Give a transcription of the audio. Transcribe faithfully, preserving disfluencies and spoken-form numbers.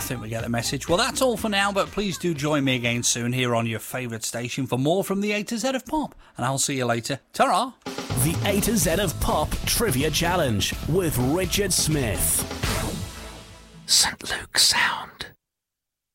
think we get the message. Well, that's all for now, but please do join me again soon here on your favourite station for more from the A to Z of Pop. And I'll see you later. Ta-ra! The A to Z of Pop Trivia Challenge with Richard Smith. Saint Luke Sound.